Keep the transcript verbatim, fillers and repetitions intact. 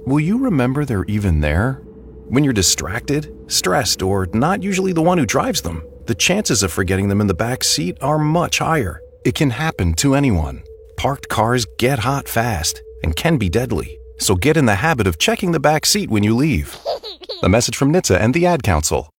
will you remember they're even there? When you're distracted, stressed, or not usually the one who drives them, the chances of forgetting them in the back seat are much higher. It can happen to anyone. Parked cars get hot fast and can be deadly, so get in the habit of checking the back seat when you leave. A message from N H T S A and the Ad Council.